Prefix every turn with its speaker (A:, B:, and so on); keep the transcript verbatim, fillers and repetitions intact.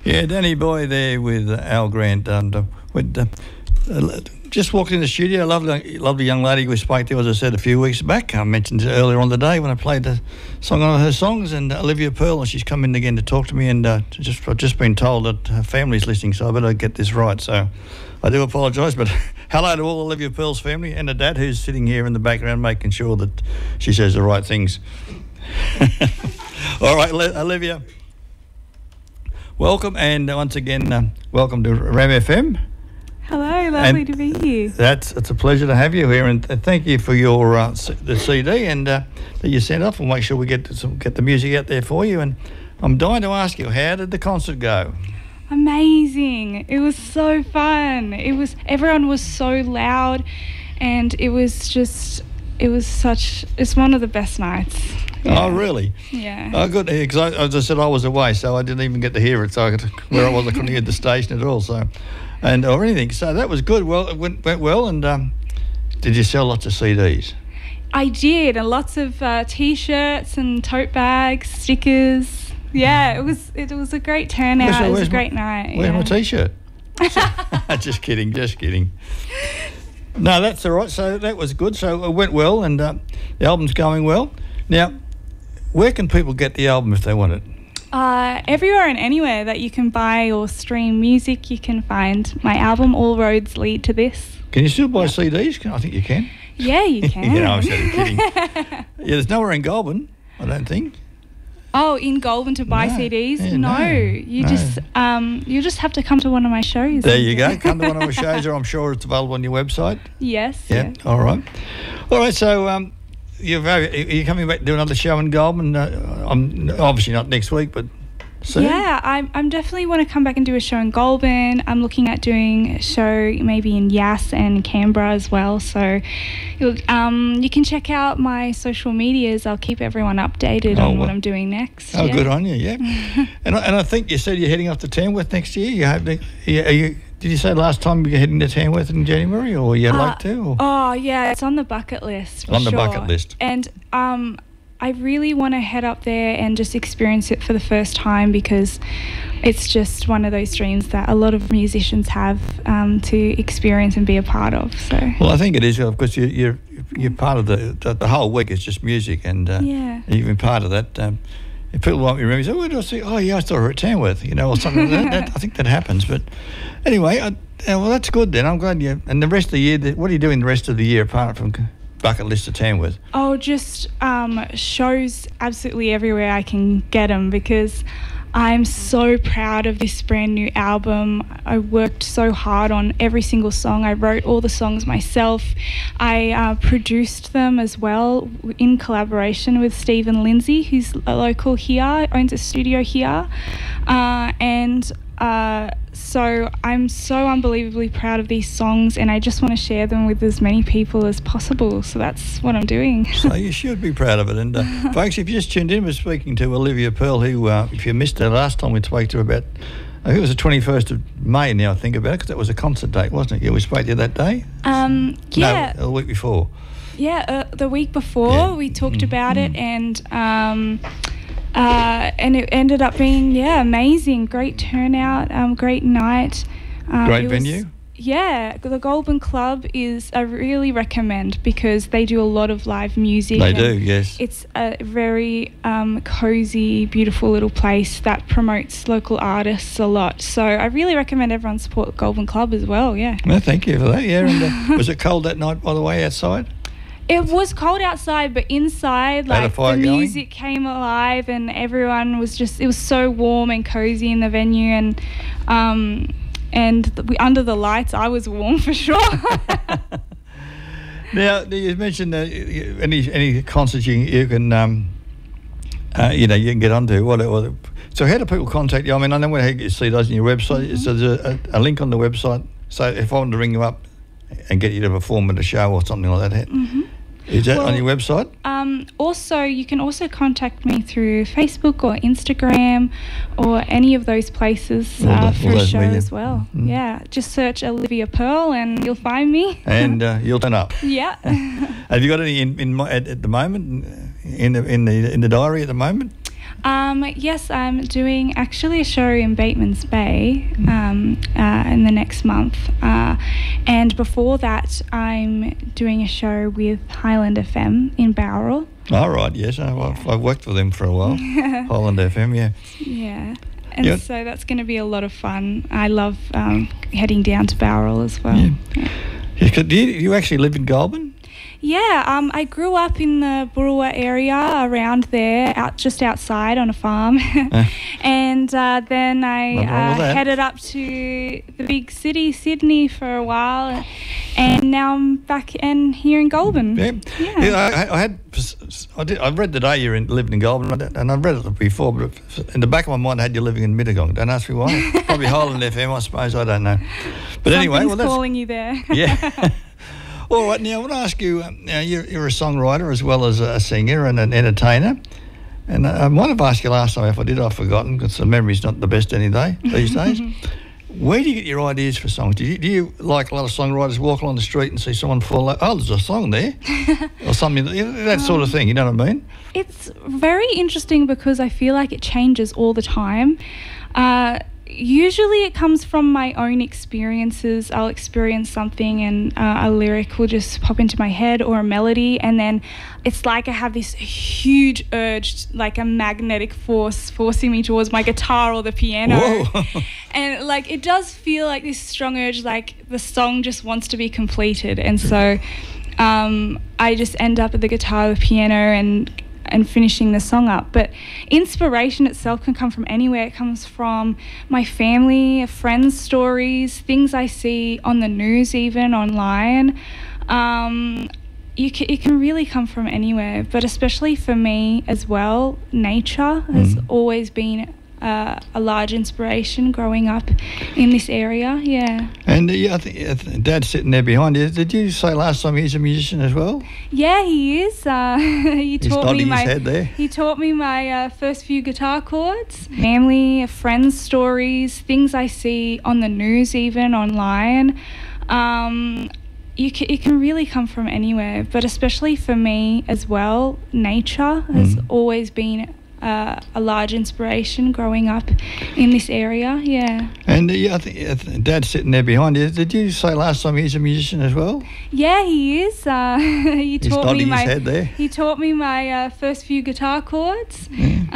A: Yeah, Danny Boy there with uh, Al Grant. And, uh, with, uh, uh, just walked in the studio. Lovely, lovely young lady we spoke to, as I said, a few weeks back. I mentioned it earlier on the day when I played the song on her songs, and uh, Olivia Pearl, and she's come in again to talk to me. And uh, just I've just been told that her family's listening, so I better get this right. So I do apologise, but hello to all Olivia Pearl's family and her dad, who's sitting here in the background making sure that she says the right things. All right, Olivia, welcome, and once again, uh, welcome to Ram F M.
B: Hello, lovely and to be here.
A: That's it's a pleasure to have you here, and uh, thank you for your uh, c- the C D and uh, that you sent off. We'll make sure we get some, get the music out there for you. And I'm dying to ask you, how did the concert go?
B: Amazing! It was so fun. It was everyone was so loud, and it was just it was such. It's one of the best nights. Yeah.
A: Oh, really?
B: Yeah.
A: Oh, good. Because as I said, I was away, so I didn't even get to hear it. So I could, where I was, I couldn't hear the station at all. So, and or anything. So that was good. Well, it went, went well. And um, did you sell lots of C Ds?
B: I did, and lots of uh, T-shirts and tote bags, stickers. Yeah, it was it was a great turnout. Where's, it was a great
A: my,
B: night.
A: Where's
B: yeah.
A: my T-shirt? Just kidding. Just kidding. No, that's all right. So that was good. So it went well, and uh, the album's going well. Now, where can people get the album if they want it?
B: Uh, everywhere and anywhere that you can buy or stream music, you can find my album. All roads lead to this.
A: Can you still buy yeah. C Ds? I think you can.
B: Yeah, you can.
A: Yeah, I'm only kidding. Yeah, there's nowhere in Goulburn, I don't think.
B: Oh, in Goulburn to buy
A: no.
B: C Ds?
A: Yeah,
B: no,
A: no,
B: you
A: no.
B: just um, you just have to come to one of my shows.
A: There you go. Come to one of my shows, or I'm sure it's available on your website.
B: Yes.
A: Yeah.
B: yeah.
A: All right. All right. So, um, you're are you coming back to do another show in Goulburn? Uh, I'm obviously not next week, but soon.
B: Yeah, I I'm definitely want to come back and do a show in Goulburn. I'm looking at doing a show maybe in Yass and Canberra as well. So, you'll, um, you can check out my social medias. I'll keep everyone updated
A: oh,
B: on
A: well.
B: what I'm doing next.
A: Oh,
B: yeah.
A: good on you. Yeah. and I, and I think you said you're heading off to Tamworth next year. You hope to, are you? Did you say last time you're heading to Tamworth in January, or you'd uh, like to? Or?
B: Oh, yeah, it's on the bucket list. For
A: on the
B: sure.
A: bucket list.
B: And um, I really want to head up there and just experience it for the first time, because it's just one of those dreams that a lot of musicians have um, to experience and be a part of. So.
A: Well, I think it is, because you, you're you're part of the, the the whole week is just music, and uh,
B: yeah.
A: you've been part of that. Um, if people won't remember, say, "Where did I see?" Oh, yeah, I saw her at Tamworth, you know, or something like that, that. I think that happens. But anyway, I, yeah, well, that's good then. I'm glad you. And the rest of the year, what are you doing the rest of the year apart from bucket list of Tamworth?
B: Oh, just um, shows absolutely everywhere I can get them, because I'm so proud of this brand new album. I worked so hard on every single song. I wrote all the songs myself. I uh, produced them as well in collaboration with Stephen Lindsay, who's a local here, owns a studio here. Uh, and uh, so I'm so unbelievably proud of these songs, and I just want to share them with as many people as possible. So that's what I'm doing.
A: So you should be proud of it. And uh, folks, if you just tuned in, we're speaking to Olivia Pearl, who, uh, if you missed her last time we spoke to her about, I think it was the twenty-first of May now I think about it, because that was a concert date, wasn't it? Yeah, we spoke to you that day?
B: Um, yeah.
A: No, the week before.
B: Yeah, uh, the week before
A: yeah.
B: we talked
A: mm,
B: about
A: mm.
B: it, and um, uh, and it ended up being, yeah, amazing. Great turnout, um, great night. Um,
A: Great
B: it
A: venue?
B: Was, yeah, the Goulburn Club is, I really recommend, because they do a lot of live music.
A: They do, yes.
B: It's a very um, cosy, beautiful little place that promotes local artists a lot. So I really recommend everyone support the Goulburn Club as well, yeah.
A: Well, thank you for that, yeah. And uh, was it cold that night, by the way, outside?
B: It was cold outside, but inside, like, the
A: going?
B: music came alive, and everyone was just, it was so warm and cozy in the venue, and um, and the, we, under the lights, I was warm for sure.
A: Now, you mentioned uh, any any concerts you, you can, um, uh, you know, you can get onto. What, what, so how do people contact you? I mean, I know how you see those on your website. Mm-hmm. So there's a, a, a link on the website. So if I wanted to ring you up and get you to perform at a show or something like that,
B: mm-hmm.
A: is that
B: well,
A: on your website?
B: Um, also, you can also contact me through Facebook or Instagram or any of those places uh,
A: the,
B: for a show
A: media.
B: as well.
A: Mm-hmm.
B: Yeah, just search Olivia Pearl and you'll find me.
A: And uh, you'll turn up.
B: Yeah.
A: Have you got any in, in at, at the moment in the in the in the diary at the moment?
B: Um, yes, I'm doing actually a show in Bateman's Bay um, uh, in the next month. Uh, and before that, I'm doing a show with Highland F M in Bowral.
A: All right, yes. I, I've, I've worked with them for a while. Highland F M, yeah.
B: Yeah. And
A: Yeah.
B: so that's going to be a lot of fun. I love um, heading down to Bowral as well.
A: Yeah.
B: Yeah.
A: Yeah, 'cause do you, you actually live in Goulburn?
B: Yeah, um, I grew up in the Burrawa area around there, out just outside on a farm,
A: Uh.
B: and uh, then I
A: Nothing wrong with
B: uh,
A: that.
B: headed up to the big city, Sydney, for a while, and now I'm back and here in Goulburn.
A: Yeah.
B: Yeah.
A: Yeah, I, I had. I did. I read the day you're in, living in Goulburn, and I've read it before, but in the back of my mind, I had you living in Mittagong. Don't ask me why. Probably Highland F M, I suppose. I don't know. But anyway,
B: Something's
A: well, that's
B: calling you there.
A: yeah. All right, now I want to ask you. Um, now you're, you're a songwriter as well as a singer and an entertainer. And I might have asked you last time. If I did, I've forgotten because the memory's not the best any day these days. Where do you get your ideas for songs? Do you, do you, like a lot of songwriters, walk along the street and see someone fall out? Oh, there's a song there, or something, that sort of thing. You know what I mean?
B: It's very interesting because I feel like it changes all the time. Uh, usually it comes from my own experiences. I'll experience something and uh, a lyric will just pop into my head, or a melody, and then it's like I have this huge urge, like a magnetic force forcing me towards my guitar or the piano.
A: Whoa.
B: And like it does feel like this strong urge, like the song just wants to be completed, and so um, I just end up at the guitar, the piano, and and finishing the song up. But inspiration itself can come from anywhere. It comes from my family, friends' stories, things I see on the news, even online. Um, you can, it can really come from anywhere, but especially for me as well, nature has
A: Mm.
B: always been uh, a large inspiration growing up in this area. Yeah.
A: And uh, yeah, I think, I think Dad's sitting there behind you. Did you say last time he's a musician as well?
B: Yeah, he is. Uh, he
A: He's
B: taught me
A: nodding his
B: my
A: head there.
B: he taught me my uh, first few guitar chords. Family, friends' stories, things I see on the news, even online. Um, you can, it can really come from anywhere, but especially for me as well, nature has
A: Mm.
B: always been uh, a large inspiration growing up in this area. Yeah.
A: And uh, yeah, I think, I think Dad's sitting there behind you. Did you say last time he's a musician as well?
B: Yeah, he is. Uh, he
A: He's
B: taught me
A: nodding
B: my
A: his head there.
B: he taught me my uh, first few guitar chords.
A: Yeah.